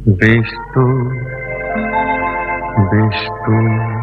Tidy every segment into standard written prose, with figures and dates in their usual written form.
বেশ তো, বেশ তো।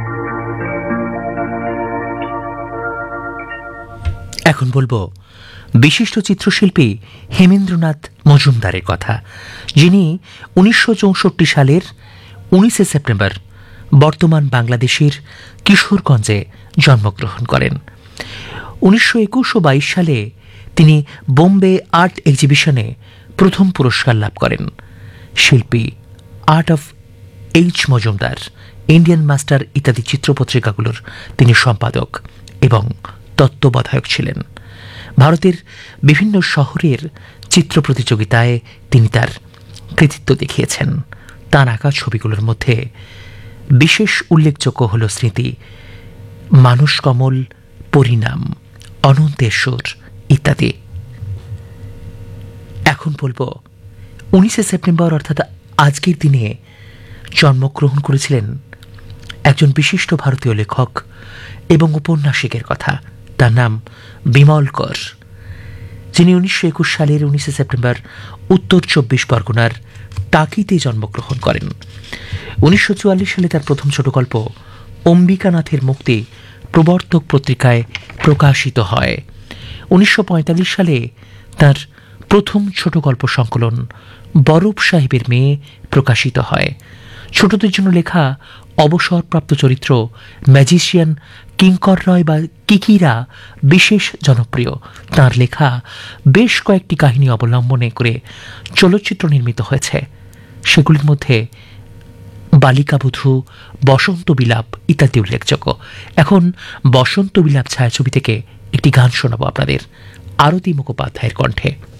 এখন বলবো বিশিষ্ট চিত্রশিল্পী হেমেন্দ্রনাথ মজুমদারের কথা, যিনি 1964 সালের 19 সেপ্টেম্বর বর্তমান বাংলাদেশের কিশোরগঞ্জে জন্মগ্রহণ করেন। 1921 ও 22 সালে তিনি বোম্বে আর্ট এক্সিবিশনে প্রথম পুরস্কার লাভ করেন। শিল্পী art of H Majumdar, Indian master ইত্যাদি চিত্রপত্রিকাগুলোর তিনি সম্পাদক এবং তত্ত্বাবধায়ক ছিলেন। ভারতের বিভিন্ন শহরের চিত্র প্রতিযোগিতায় তিনি তার কৃতিত্ব দেখিয়েছেন। তাঁর আঁকা ছবিগুলোর মধ্যে বিশেষ উল্লেখযোগ্য হল স্মৃতি, মানস কমল, পরিণাম, অনন্তেশ্বর ইত্যাদি। এখন বলবো 19 সেপ্টেম্বর অর্থাৎ আজকের দিনে জন্মগ্রহণ করেছিলেন একজন বিশিষ্ট ভারতীয় লেখক এবং উপন্যাসিকের কথা। তার নাম বিমল কর, যিনি 1921 সালের 19 সেপ্টেম্বর উত্তর 24 পরগনার টাকিতে জন্মগ্রহণ করেন। 1944 সালে তার প্রথম ছোট গল্প অম্বিকানাথের মুক্তি প্রবর্তক পত্রিকায় প্রকাশিত হয়। 1945 সালে তার প্রথম ছোট গল্প সংকলন বরফ সাহেবের মেয়ে প্রকাশিত হয়। ছোটদের জন্য লেখা অবসরপ্রাপ্ত চরিত্র ম্যাজিশিয়ান কিঙ্কর রয় বা কিকিরা বিশেষ জনপ্রিয়। তাঁর লেখা বেশ কয়েকটি কাহিনী অবলম্বনে করে চলচ্চিত্র নির্মিত হয়েছে। সেগুলির মধ্যে বালিকাবধূ, বসন্ত বিলাপ ইত্যাদি উল্লেখযোগ্য। এখন বসন্ত বিলাপ ছায়াছবি থেকে একটি গান শোনাবো আপনাদের আরতি মুখোপাধ্যায়ের কণ্ঠে।